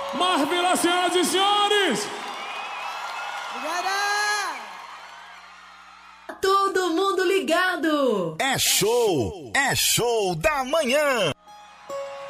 Marvila, senhoras e senhores! Todo mundo ligado! É show da manhã!